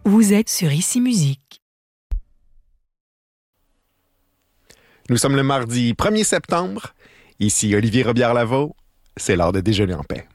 Vous êtes sur Ici Musique. Nous sommes le mardi 1er septembre. Ici Olivier Robillard-Lavaux. C'est l'heure de déjeuner en paix.